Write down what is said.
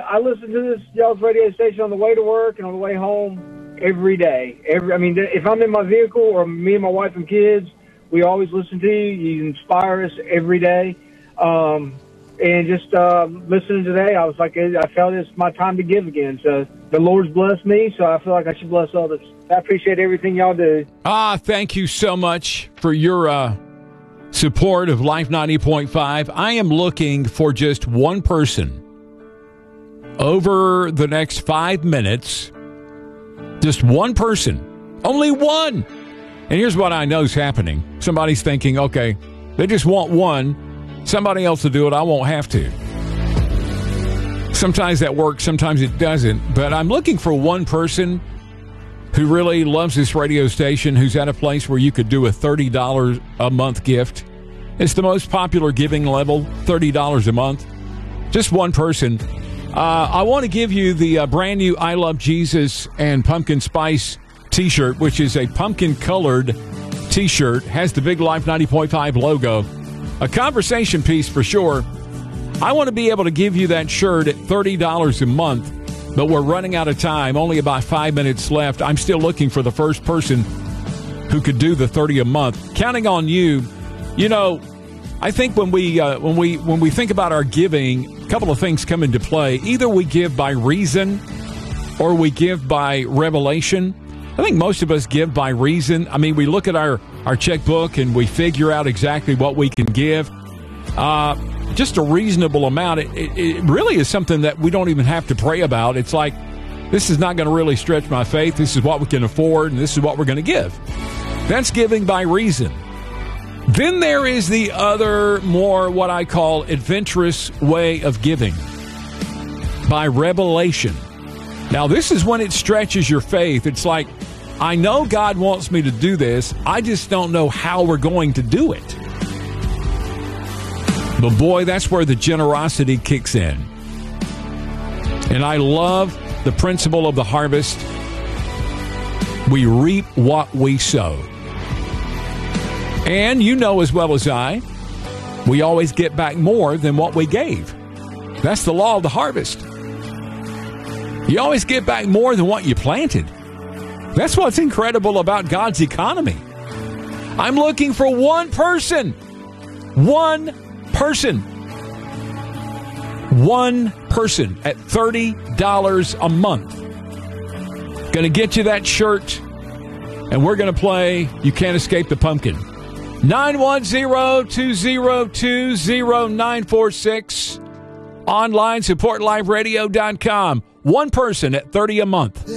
I listen to this y'all's radio station on the way to work and on the way home every day. If I'm in my vehicle or me and my wife and kids, we always listen to you. You inspire us every day. And just listening today, I was like, I felt it's my time to give again. So the Lord's blessed me, so I feel like I should bless others. I appreciate everything y'all do. Thank you so much for your support of Life 90.5. I am looking for just one person over the next 5 minutes. Just one person. Only one. And here's what I know is happening. Somebody's thinking, okay, they just want one. Somebody else will do it. I won't have to. Sometimes that works. Sometimes it doesn't. But I'm looking for one person who really loves this radio station, who's at a place where you could do a $30 a month gift. It's the most popular giving level, $30 a month. Just one person. I want to give you the brand new I Love Jesus and Pumpkin Spice T-shirt, which is a pumpkin-colored T-shirt, has the big Life 90.5 logo. A conversation piece for sure. I want to be able to give you that shirt at $30 a month, but we're running out of time. Only about 5 minutes left. I'm still looking for the first person who could do the $30 a month. Counting on you. You know, I think when we think about our giving, a couple of things come into play. Either we give by reason or we give by revelation. I think most of us give by reason. I mean, we look at our checkbook and we figure out exactly what we can give. Just a reasonable amount. It really is something that we don't even have to pray about. It's like, this is not going to really stretch my faith. This is what we can afford, and this is what we're going to give. That's giving by reason. Then there is the other, more what I call adventurous way of giving, by revelation. Now, this is when it stretches your faith. It's like, I know God wants me to do this. I just don't know how we're going to do it. But boy, that's where the generosity kicks in. And I love the principle of the harvest. We reap what we sow. And you know as well as I, we always get back more than what we gave. That's the law of the harvest. You always get back more than what you planted. That's what's incredible about God's economy. I'm looking for one person. One person. One person at $30 a month. Going to get you that shirt, and we're going to play You Can't Escape the Pumpkin. 910-202-0946. Online, supportliferadio.com. One person at $30 a month.